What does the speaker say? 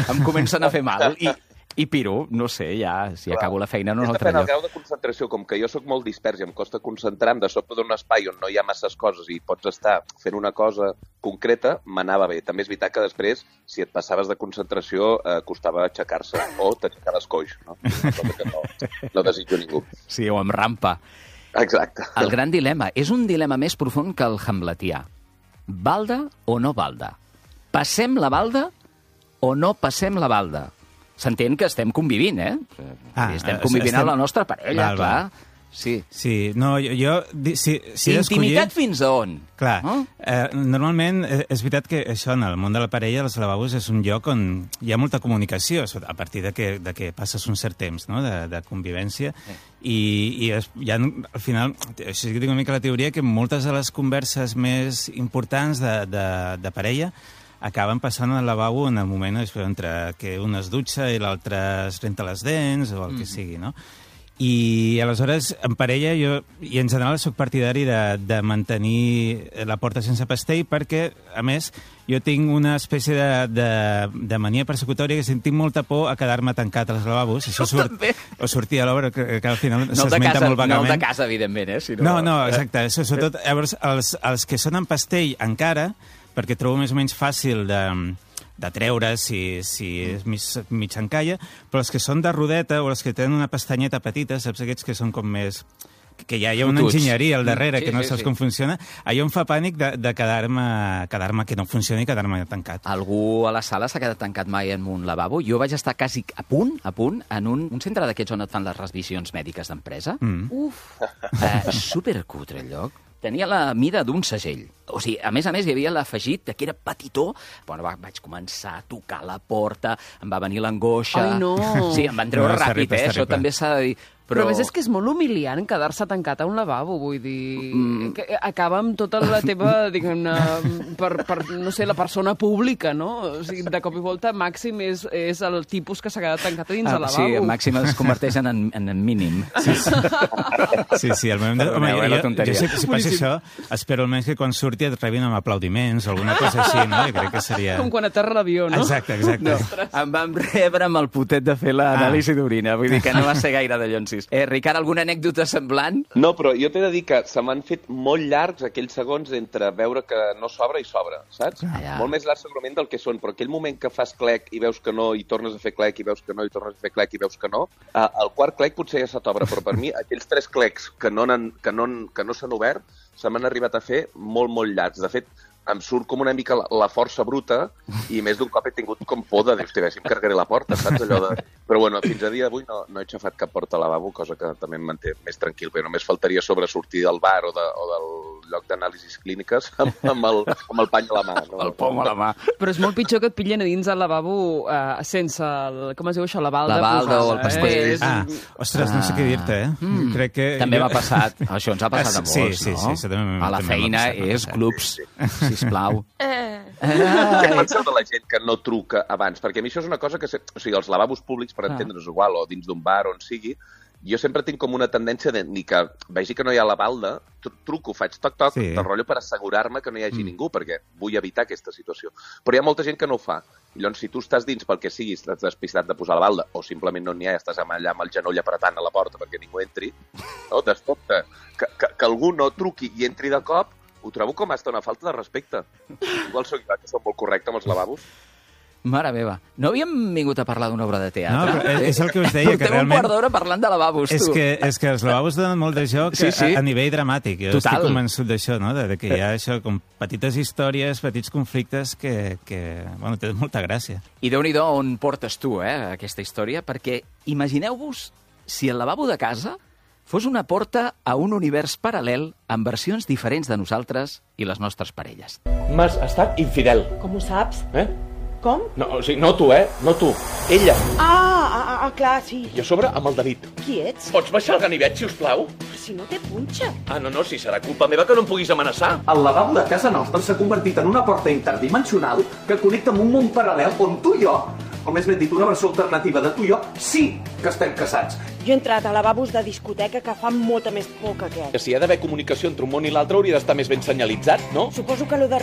em comencen a fer mal i piro, no sé, ja, si acabo la feina en un altre lloc. El lloc. grau de concentració, com que jo sóc molt dispers i em costa concentrar-me de sobte d'un espai on no hi ha masses coses i pots estar fent una cosa concreta, m'anava bé. També és veritat que després, si et passaves de concentració, costava aixecar-se o t'aixecaves coix, no? Una cosa que no desitjo ningú. Sí, o amb rampa. Exacte. El gran dilema és un dilema més profund que el hamletià. Balda o no balda? Passem la balda o no passem la balda? S'entén que estem convivint, estem convivint amb la nostra parella, clar. Sí. Sí, no, jo si intimitat fins a on? Clar, normalment és veritat que això en el món de la parella, els lavabos és un lloc on hi ha molta comunicació, a partir de que passes un cert temps, no?, de convivència, i ja, al final, això dic una mica la teoria, que moltes de les converses més importants de parella acaben passant al lavabo en el moment entre que un es dutxa i l'altre es renta les dents o el que sigui, no? I aleshores, en parella, jo, i en general soc partidari de mantenir la porta sense pastell perquè, a més, jo tinc una espècie de mania persecutòria que tinc molta por a quedar-me tancat als lavabos. Això o sortir a l'obra, que al final s'esmenta molt vagament. No el de casa, evidentment, No, exacte. Sobretot, llavors, els que són en pastell encara, perquè trobo més o menys fàcil de treure si és mig encalla, però els que són de rodeta o els que tenen una pestanyeta petita, saps aquests que són com més... que ja hi ha una enginyeria al darrere, que no saps com funciona, allò em fa pànic de quedar-me que no funcioni i quedar-me tancat. Algú a la sala s'ha quedat tancat mai en un lavabo? Jo vaig estar quasi a punt, en un centre d'aquests on et fan les revisions mèdiques d'empresa. Supercutre el lloc. Tenia la mida d'un segell. O sigui, a més hi havia l'afegit que era petitó. Bueno, vaig començar a tocar la porta, em va venir l'angoixa... Ai, no! Sí, em van treure ràpid, això també s'ha de dir. Però a més és que és molt humiliant quedar-se tancat a un lavabo, vull dir... Que acaba amb tota la teva, diguem-ne, per, no sé, la persona pública, no? O sigui, de cop i volta, Màxim és el tipus que s'ha quedat tancat a dins el lavabo. Sí, Màxim es converteix en mínim. Sí, al moment de... Jo si passa això, espero almenys que quan surti et rebin amb aplaudiments o alguna cosa així, no? Jo crec que seria... Com quan aterra l'avió, no? Exacte. No, em vam rebre amb el potet de fer l'anàlisi d'orina, vull dir que no va ser gaire de llonsis. Ricard, alguna anècdota semblant? No, però jo t'he de dir que se m'han fet molt llargs aquells segons entre veure que no s'obre i s'obre, saps? Molt més llargs segurament del que són, però aquell moment que fas clec i veus que no, i tornes a fer clec i veus que no, i tornes a fer clec i veus que no, el quart clec potser ja se t'obre, però per mi aquells 3 clecs que no s'han obert se m'han arribat a fer molt, molt llargs. De fet, em surt com una mica la força bruta i més d'un cop he tingut com por de dir, hòstia, si em carregaré la porta, saps? Allò de... Però bueno, fins a dia d'avui no he xafat cap porta a lavabo, cosa que també em manté més tranquil, perquè només faltaria sortir del bar o del lloc d'anàlisis clíniques amb el pany a la mà. No? El pom a la mà. Però és molt pitjor que et pillen a dins del lavabo sense el... Com es diu això? La balda. La balda o el pastell. Ostres, no sé què dir-te, Crec que... També m'ha passat. Això ens ha passat a molts, no? Sí, a la feina és clubs, sisplau. Què penseu de la gent que no truca abans? Perquè a mi això és una cosa que... O sigui, els lavabos públics, per entendre's igual, o dins d'un bar, on sigui, jo sempre tinc com una tendència de ni que vegi que no hi ha la balda, truco, faig toc-toc, de rotllo per assegurar-me que no hi hagi ningú, perquè vull evitar aquesta situació. Però hi ha molta gent que no ho fa. I llavors, si tu estàs dins pel que sigui, estàs despistat de posar la balda, o simplement no n'hi ha, estàs allà amb el genoll apretant a la porta perquè ningú entri, no? D'estopte, que algú no truqui i entri de cop, ho trobo com hasta una falta de respecte. Igual soc jo, que som molt correcte amb els lavabos. Mare meva, no havíem vingut a parlar d'una obra de teatre? No, és el que us deia, que realment... Portem un quart d'hora parlant de lavabos, tu. És que els lavabos donen molt de joc a nivell dramàtic. Jo Total. Estic convençut d'això, no? De que hi ha això, com petites històries, petits conflictes que bueno, tenen molta gràcia. I Déu-n'hi-do on portes tu, aquesta història, perquè imagineu-vos si el lavabo de casa fos una porta a un univers paral·lel amb versions diferents de nosaltres i les nostres parelles. M'has estat infidel. Com ho saps? Com? No, o sigui, no tu, no tu. Ella. Clar, sí. I a sobre amb el David. Qui ets? Pots baixar el ganivet, si us plau? Però si no té punxa. No, si serà culpa meva que no em puguis amenaçar. El lavabo de casa nostra s'ha convertit en una porta interdimensional que connecta amb un món paral·lel on tu i jo, o més ben dit, una versió alternativa de tu i jo, sí que estem casats. Jo he entrat a lavabos de discoteca que fan molta més por que aquest. Que si hi ha d'haver comunicació entre un món i l'altre hauria d'estar més ben senyalitzat, no? Suposo que allò de